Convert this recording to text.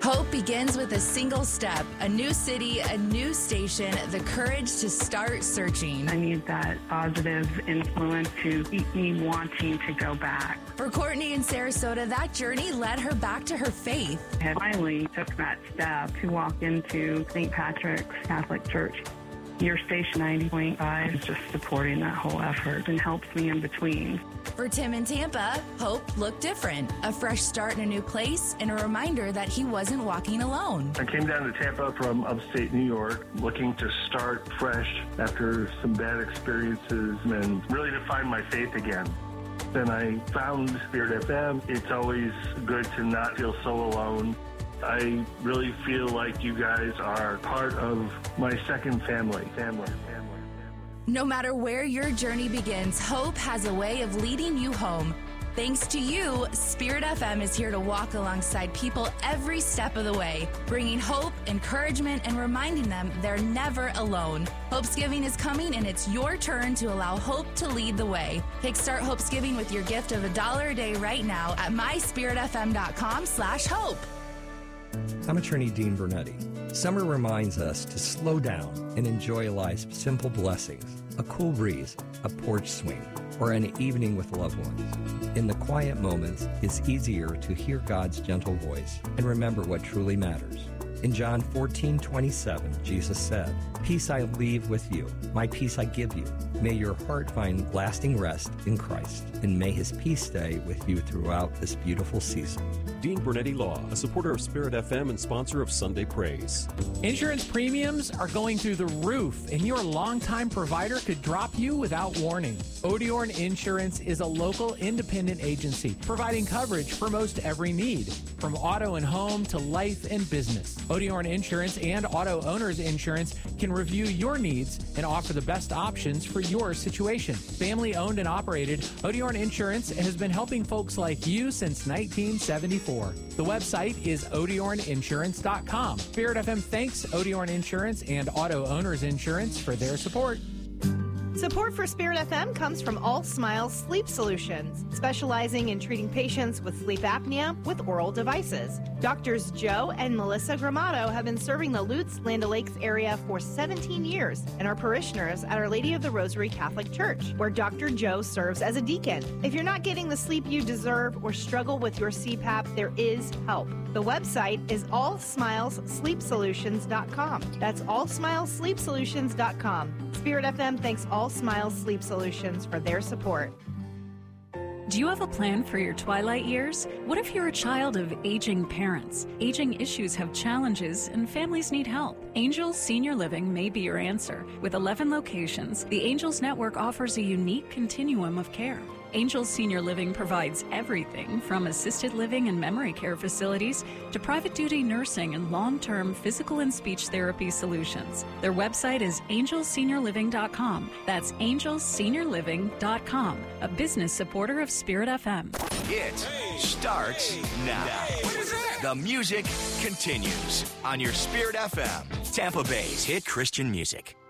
Hope begins with a single step, a new city, a new station, the courage to start searching. I need that positive influence to keep me wanting to go back. For Courtney in Sarasota, that journey led her back to her faith. I finally took that step to walk into St. Patrick's Catholic Church. Your station 90.5 is just supporting that whole effort and helps me in between. For Tim in Tampa, hope looked different. A fresh start in a new place and a reminder that he wasn't walking alone. I came down to Tampa from upstate New York looking to start fresh after some bad experiences and really to find my faith again. Then I found Spirit FM. It's always good to not feel so alone. I really feel like you guys are part of my second family. No matter where your journey begins, Hope has a way of leading you home. Thanks to you, Spirit FM is here to walk alongside people every step of the way, bringing hope, encouragement, and reminding them they're never alone. Hopesgiving is coming, and it's your turn to allow Hope to lead the way. Kickstart Hopesgiving with your gift of $1 a day right now at myspiritfm.com/hope. I'm Attorney Dean Bernetti. Summer reminds us to slow down and enjoy life's simple blessings, a cool breeze, a porch swing, or an evening with loved ones. In the quiet moments, it's easier to hear God's gentle voice and remember what truly matters. In John 14:27, Jesus said, "Peace I leave with you, my peace I give you. May your heart find lasting rest in Christ, and may his peace stay with you throughout this beautiful season." Dean Bernetti Law, a supporter of Spirit FM and sponsor of Sunday Praise. Insurance premiums are going through the roof, and your longtime provider could drop you without warning. Odiorn Insurance is a local independent agency providing coverage for most every need, from auto and home to life and business. Odiorn Insurance and Auto Owners Insurance can review your needs and offer the best options for your situation. Family owned and operated, Odiorn Insurance has been helping folks like you since 1974. The website is odiorninsurance.com. Spirit FM thanks Odiorn Insurance and Auto Owners Insurance for their support. Support for Spirit FM comes from All Smiles Sleep Solutions, specializing in treating patients with sleep apnea with oral devices. Doctors Joe and Melissa Gramato have been serving the Lutz, Land O'Lakes area for 17 years and are parishioners at Our Lady of the Rosary Catholic Church, where Dr. Joe serves as a deacon. If you're not getting the sleep you deserve or struggle with your CPAP, there is help. The website is allsmilessleepsolutions.com. That's allsmilessleepsolutions.com. Spirit FM thanks All Smiles Sleep Solutions for their support. Do you have a plan for your twilight years? What if you're a child of aging parents? Aging issues have challenges and families need help. Angels Senior Living may be your answer. With 11 locations, the Angels Network offers a unique continuum of care. Angels Senior Living provides everything from assisted living and memory care facilities to private duty nursing and long-term physical and speech therapy solutions. Their website is angelseniorliving.com. That's angelseniorliving.com, a business supporter of Spirit FM. It starts now. The music continues on your Spirit FM, Tampa Bay's hit Christian music.